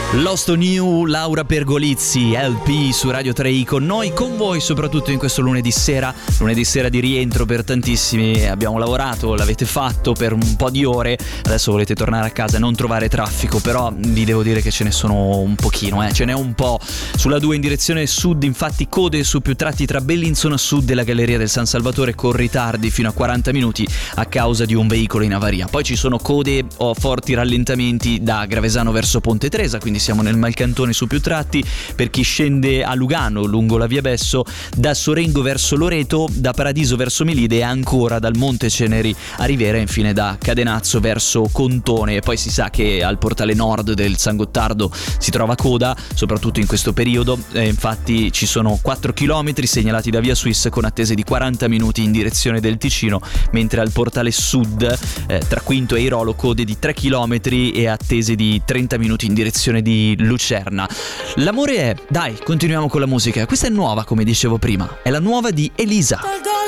Lost on You, Laura Pergolizzi, LP su Radio 3 con noi, con voi soprattutto in questo lunedì sera di rientro per tantissimi. Abbiamo lavorato, l'avete fatto per un po' di ore, adesso volete tornare a casa e non trovare traffico, però vi devo dire che ce ne sono un pochino, ce n'è un po'. Sulla 2 in direzione sud, infatti code su più tratti tra Bellinzona Sud e la Galleria del San Salvatore con ritardi fino a 40 minuti a causa di un veicolo in avaria. Poi ci sono code o forti rallentamenti da Gravesano verso Ponte Tresa, quindi siamo nel Malcantone su più tratti. Per chi scende a Lugano lungo la via Besso, da Sorengo verso Loreto, da Paradiso verso Milide e ancora dal Monte Ceneri a Rivera, e infine da Cadenazzo verso Contone. E poi si sa che al portale nord del San Gottardo si trova coda, soprattutto in questo periodo, infatti ci sono 4 km segnalati da via Swiss con attese di 40 minuti in direzione del Ticino, mentre al portale sud tra Quinto e Irolo code di 3 km e attese di 30 minuti in direzione di Lucerna. L'amore è... Dai, continuiamo con la musica. Questa è nuova, come dicevo prima. È la nuova di Elisa. Tolgo